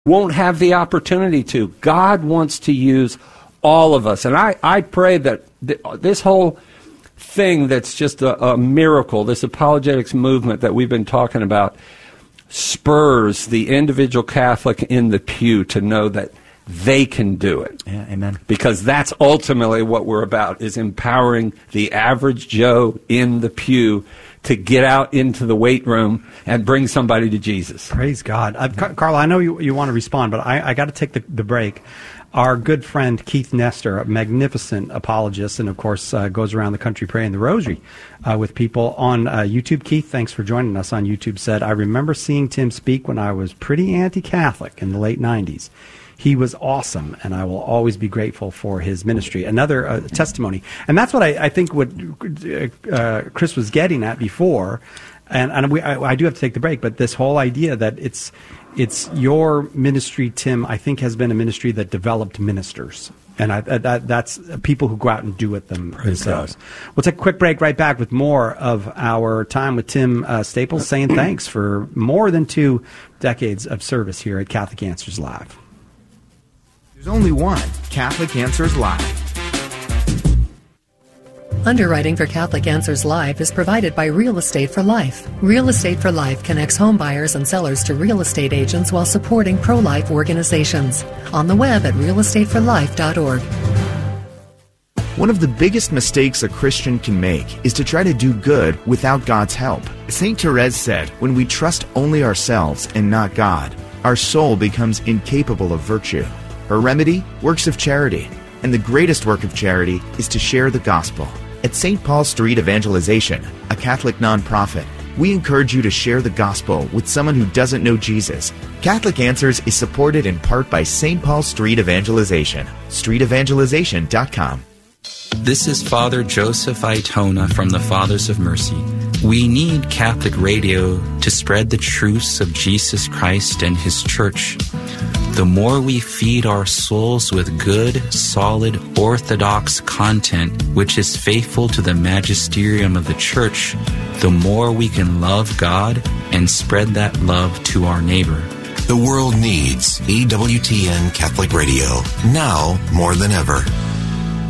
won't have the opportunity to. God wants to use all of us. And I pray that this whole thing that's just a miracle, this apologetics movement that we've been talking about, spurs the individual Catholic in the pew to know that they can do it. Yeah, amen. Because that's ultimately what we're about, is empowering the average Joe in the pew to get out into the weight room and bring somebody to Jesus. Praise God. Carl, I know you want to respond, but I got to take the break. Our good friend Keith Nestor, a magnificent apologist, and of course goes around the country praying the rosary with people on YouTube. Keith, thanks for joining us on YouTube, said, I remember seeing Tim speak when I was pretty anti-Catholic in the late 90s. He was awesome, and I will always be grateful for his ministry. Another testimony. And that's what I think what Chris was getting at before. And I do have to take the break, but this whole idea that it's your ministry, Tim, I think has been a ministry that developed ministers. And that's people who go out and do it themselves. We'll take a quick break, right back with more of our time with Tim Staples, saying thanks for more than 2 decades of service here at Catholic Answers Live. There's only one Catholic Answers Live. Underwriting for Catholic Answers Live is provided by Real Estate for Life. Real Estate for Life connects home buyers and sellers to real estate agents while supporting pro-life organizations. On the web at realestateforlife.org. One of the biggest mistakes a Christian can make is to try to do good without God's help. St. Therese said, when we trust only ourselves and not God, our soul becomes incapable of virtue. Her remedy? Works of charity. And the greatest work of charity is to share the gospel. At St. Paul Street Evangelization, a Catholic nonprofit, we encourage you to share the gospel with someone who doesn't know Jesus. Catholic Answers is supported in part by St. Paul Street Evangelization. StreetEvangelization.com. This is Father Joseph Aitona from the Fathers of Mercy. We need Catholic radio to spread the truths of Jesus Christ and His Church. The more we feed our souls with good, solid, orthodox content, which is faithful to the magisterium of the Church, the more we can love God and spread that love to our neighbor. The world needs EWTN Catholic Radio, now more than ever.